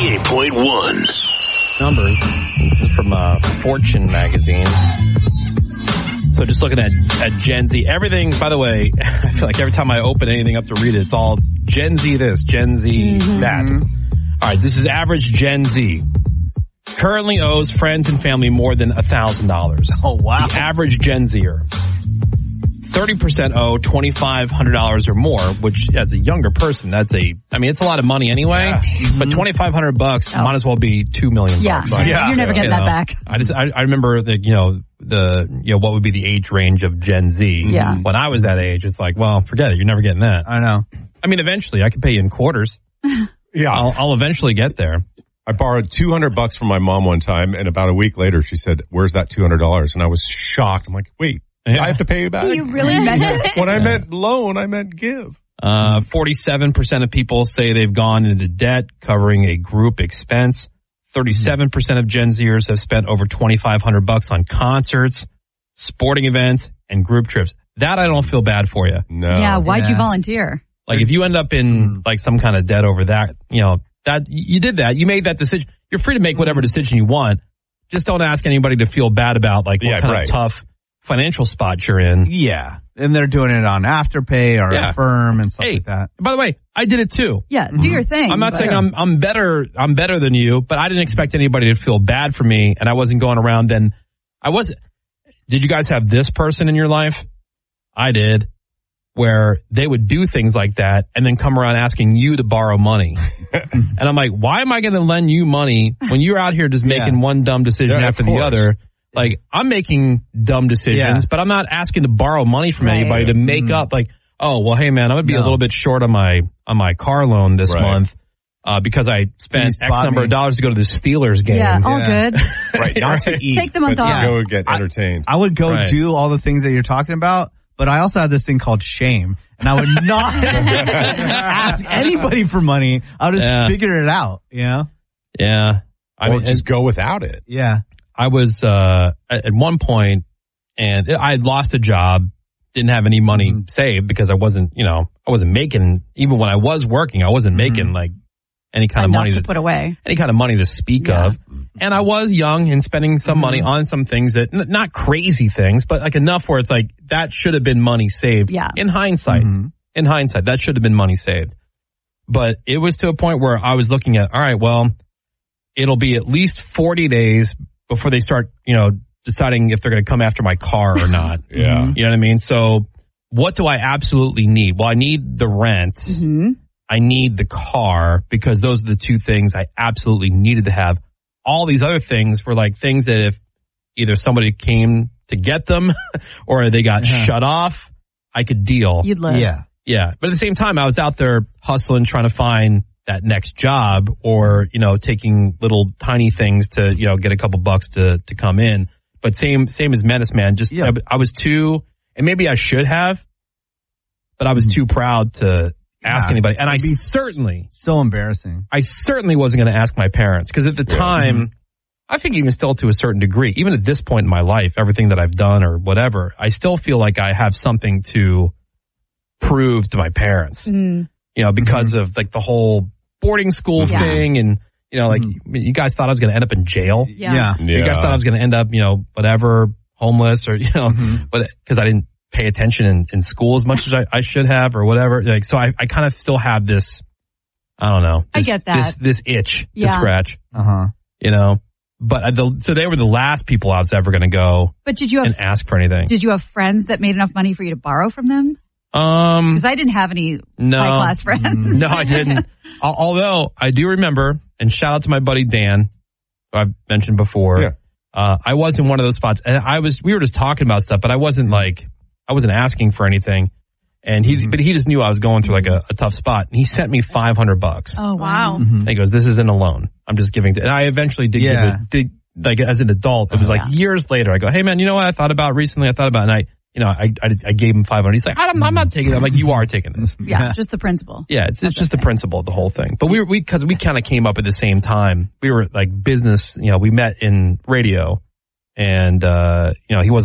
98.1. Numbers. This is from Fortune magazine. So just looking at Gen Z, everything, by the way, I feel like every time I open anything up to read it, it's all Gen Z this, Gen Z that. All right, this is average Gen Z. Currently owes friends and family more than $1,000. Oh, wow. The average Gen Zer. 30% owe $2,500 or more, which as a younger person, it's a lot of money anyway. Yeah. But $2,500 might as well be $2 million. Yeah, you're never getting that back. I remember what would be the age range of Gen Z. Yeah. When I was that age, it's like, well, forget it. You're never getting that. I know. I mean, eventually I could pay you in quarters. Yeah. I'll eventually get there. I borrowed $200 from my mom one time, and about a week later, she said, "Where's that $200?" And I was shocked. I'm like, "Wait, I have to pay you back?" You really meant it? When I meant loan, I meant give. 47% of people say they've gone into debt covering a group expense. 37% of Gen Zers have spent over $2,500 on concerts, sporting events, and group trips. That I don't feel bad for you. No. Yeah. Why'd you volunteer? Like if you end up in like some kind of debt over that, that you did that, you made that decision. You're free to make whatever decision you want. Just don't ask anybody to feel bad about like what kind of tough financial spot you're in. Yeah. And they're doing it on Afterpay or Affirm and stuff like that. By the way, I did it too. Yeah, do your thing. I'm not saying I'm better than you, but I didn't expect anybody to feel bad for me, and I wasn't going around then. Did you guys have this person in your life? I did. Where they would do things like that and then come around asking you to borrow money. And I'm like, why am I going to lend you money when you're out here just making one dumb decision after the other? Like, I'm making dumb decisions, but I'm not asking to borrow money from anybody to make up like, oh, well, hey, man, I'm going to be a little bit short on my car loan this month because I spent X number of dollars to go to the Steelers game. Yeah, all good. Right, not to eat. Take the month off. To go get entertained. I would go do all the things that you're talking about. But I also had this thing called shame, and I would not ask anybody for money. I would just figure it out, Yeah. Or just go without it. Yeah. I was at one point, and I had lost a job, didn't have any money saved because I wasn't making, even when I was working, I wasn't making like any kind of money to put away. Any kind of money to speak of. And I was young and spending some money on some things that, not crazy things, but like enough where it's like, that should have been money saved. Yeah. In hindsight, that should have been money saved. But it was to a point where I was looking at, all right, well, it'll be at least 40 days before they start, deciding if they're going to come after my car or not. Yeah. You know what I mean? So what do I absolutely need? Well, I need the rent. I need the car because those are the two things I absolutely needed to have. All these other things were like things that if either somebody came to get them or they got shut off, I could deal. You'd live. Yeah. But at the same time, I was out there hustling, trying to find that next job or, taking little tiny things to, get a couple bucks to come in. But same as Menace Man, just I was too, and maybe I should have, but I was too proud to ask anybody. And I certainly... So embarrassing. I certainly wasn't going to ask my parents because at the time, I think even still to a certain degree, even at this point in my life, everything that I've done or whatever, I still feel like I have something to prove to my parents, because of like the whole boarding school thing and, you guys thought I was going to end up in jail. Yeah. You guys thought I was going to end up, whatever, homeless or, but because I didn't pay attention in school as much as I should have or whatever. Like, so I kind of still have this, I don't know. I get that. This itch to scratch, but so they were the last people I was ever going to go and ask for anything. Did you have friends that made enough money for you to borrow from them? Because I didn't have any high-class friends. No, I didn't. Although I do remember, and shout out to my buddy Dan, who I've mentioned before. Yeah. I was in one of those spots, and we were just talking about stuff, but I wasn't asking for anything. And but he just knew I was going through like a tough spot. And he sent me $500. Oh, wow. And he goes, this isn't a loan. I'm just giving to, and I eventually did give it, like as an adult, it was like years later. I go, hey man, you know what I thought about recently? And I gave him $500. He's like, I'm not taking it. I'm like, you are taking this. Yeah, just the principle. Yeah, it's just the principle of the whole thing. But because we kind of came up at the same time. We were like business, we met in radio and, he wasn't